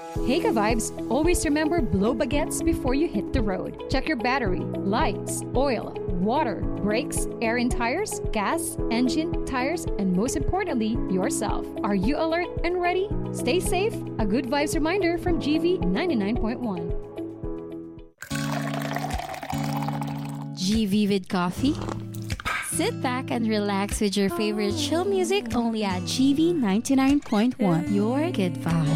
Hey ka vibes, always remember blow baguettes before you hit the road. Check your battery, lights, oil, water, brakes, air in tires, gas, engine, tires, and most importantly, yourself. Are you alert and ready? Stay safe. A good vibes reminder from GV 99.1. G Vivid Coffee. Sit back and relax with your favorite chill music only at GV 99.1. Your good vibe.